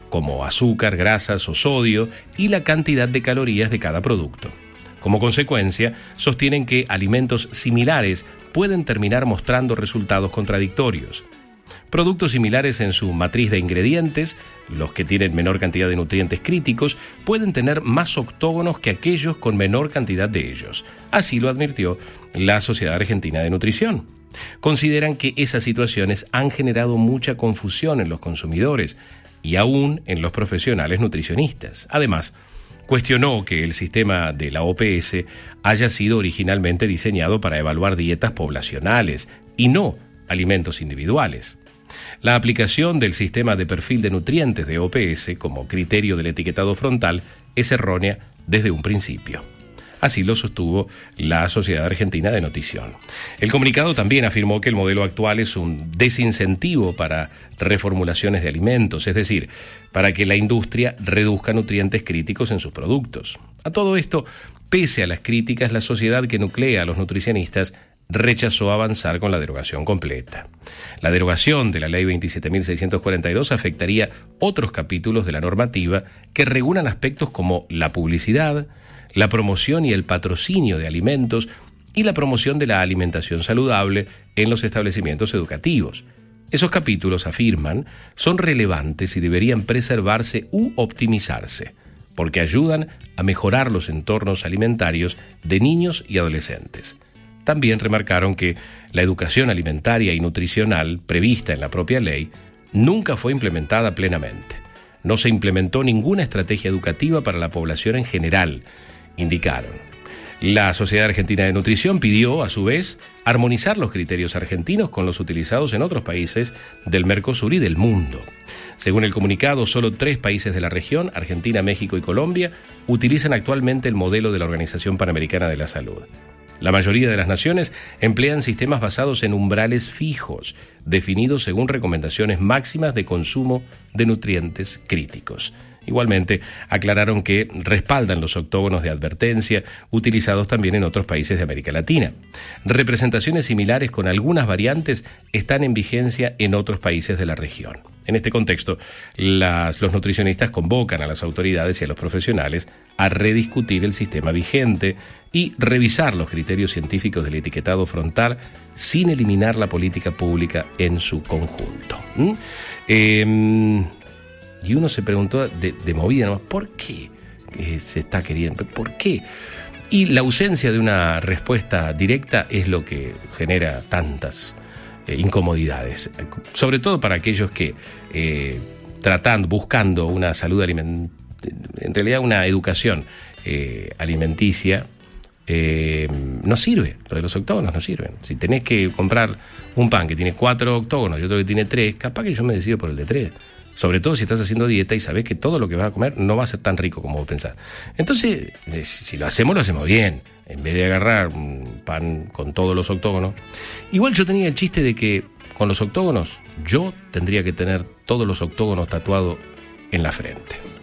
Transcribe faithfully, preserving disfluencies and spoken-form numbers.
como azúcar, grasas o sodio, y la cantidad de calorías de cada producto. Como consecuencia, sostienen que alimentos similares pueden terminar mostrando resultados contradictorios. Productos similares en su matriz de ingredientes, los que tienen menor cantidad de nutrientes críticos, pueden tener más octógonos que aquellos con menor cantidad de ellos. Así lo advirtió la Sociedad Argentina de Nutrición. Consideran que esas situaciones han generado mucha confusión en los consumidores y aún en los profesionales nutricionistas. Además, cuestionó que el sistema de la O P S haya sido originalmente diseñado para evaluar dietas poblacionales y no alimentos individuales. La aplicación del sistema de perfil de nutrientes de O P S como criterio del etiquetado frontal es errónea desde un principio. Así lo sostuvo la Sociedad Argentina de Nutrición. El comunicado también afirmó que el modelo actual es un desincentivo para reformulaciones de alimentos, es decir, para que la industria reduzca nutrientes críticos en sus productos. A todo esto, pese a las críticas, la sociedad que nuclea a los nutricionistas rechazó avanzar con la derogación completa. La derogación de la Ley veintisiete mil seiscientos cuarenta y dos afectaría otros capítulos de la normativa que regulan aspectos como la publicidad, la promoción y el patrocinio de alimentos y la promoción de la alimentación saludable en los establecimientos educativos. Esos capítulos, afirman, son relevantes y deberían preservarse u optimizarse, porque ayudan a mejorar los entornos alimentarios de niños y adolescentes. También remarcaron que la educación alimentaria y nutricional prevista en la propia ley nunca fue implementada plenamente. No se implementó ninguna estrategia educativa para la población en general, indicaron. La Sociedad Argentina de Nutrición pidió, a su vez, armonizar los criterios argentinos con los utilizados en otros países del Mercosur y del mundo. Según el comunicado, solo tres países de la región, Argentina, México y Colombia, utilizan actualmente el modelo de la Organización Panamericana de la Salud. La mayoría de las naciones emplean sistemas basados en umbrales fijos, definidos según recomendaciones máximas de consumo de nutrientes críticos. Igualmente, aclararon que respaldan los octógonos de advertencia utilizados también en otros países de América Latina. Representaciones similares con algunas variantes están en vigencia en otros países de la región. En este contexto, las, los nutricionistas convocan a las autoridades y a los profesionales a rediscutir el sistema vigente y revisar los criterios científicos del etiquetado frontal sin eliminar la política pública en su conjunto. ¿Mm? Eh, Y uno se preguntó de, de movida, ¿no? ¿Por qué eh, se está queriendo? ¿Por qué? Y la ausencia de una respuesta directa es lo que genera tantas eh, incomodidades, sobre todo para aquellos que eh, tratando, buscando una salud alimentaria, en realidad una educación eh, alimenticia, eh, no sirve, lo de los octógonos no sirven. Si tenés que comprar un pan que tiene cuatro octógonos y otro que tiene tres, capaz que yo me decido por el de tres. Sobre todo si estás haciendo dieta y sabes que todo lo que vas a comer no va a ser tan rico como vos pensás. Entonces, si lo hacemos, lo hacemos bien. En vez de agarrar un pan con todos los octógonos. Igual yo tenía el chiste de que con los octógonos yo tendría que tener todos los octógonos tatuados en la frente.